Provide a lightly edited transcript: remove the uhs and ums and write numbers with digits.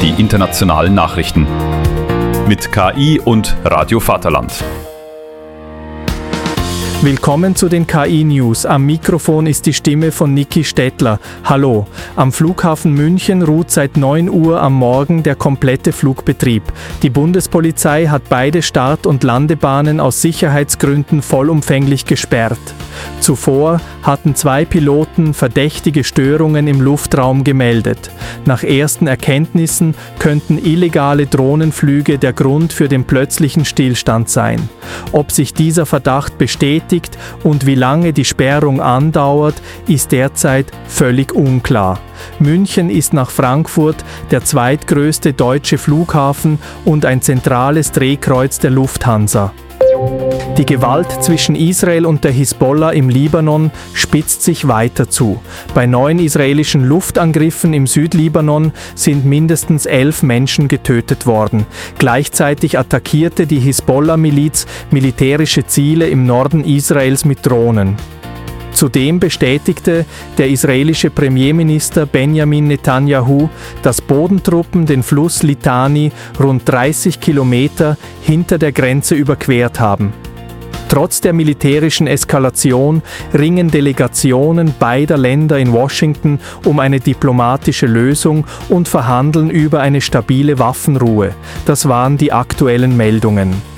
die internationalen Nachrichten. Mit KI und Radio Vaterland. Willkommen zu den KI-News. Am Mikrofon ist die Stimme von Niki Stettler. Hallo. Am Flughafen München ruht seit 9 Uhr am Morgen der komplette Flugbetrieb. Die Bundespolizei hat beide Start- und Landebahnen aus Sicherheitsgründen vollumfänglich gesperrt. Zuvor hatten 2 Piloten verdächtige Störungen im Luftraum gemeldet. Nach ersten Erkenntnissen könnten illegale Drohnenflüge der Grund für den plötzlichen Stillstand sein. Ob sich dieser Verdacht bestätigt und wie lange die Sperrung andauert, ist derzeit völlig unklar. München ist nach Frankfurt der zweitgrößte deutsche Flughafen und ein zentrales Drehkreuz der Lufthansa. Die Gewalt zwischen Israel und der Hisbollah im Libanon spitzt sich weiter zu. Bei 9 israelischen Luftangriffen im Südlibanon sind mindestens 11 Menschen getötet worden. Gleichzeitig attackierte die Hisbollah-Miliz militärische Ziele im Norden Israels mit Drohnen. Zudem bestätigte der israelische Premierminister Benjamin Netanyahu, dass Bodentruppen den Fluss Litani rund 30 Kilometer hinter der Grenze überquert haben. Trotz der militärischen Eskalation ringen Delegationen beider Länder in Washington um eine diplomatische Lösung und verhandeln über eine stabile Waffenruhe. Das waren die aktuellen Meldungen.